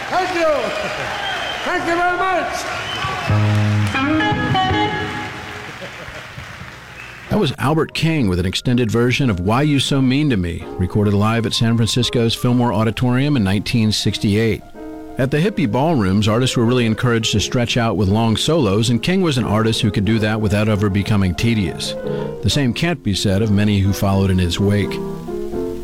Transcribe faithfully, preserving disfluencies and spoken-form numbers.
Thank you. Thank you very much. That was Albert King with an extended version of Why You So Mean to Me, recorded live at San Francisco's Fillmore Auditorium in nineteen sixty-eight. At the hippie ballrooms, artists were really encouraged to stretch out with long solos, and King was an artist who could do that without ever becoming tedious. The same can't be said of many who followed in his wake.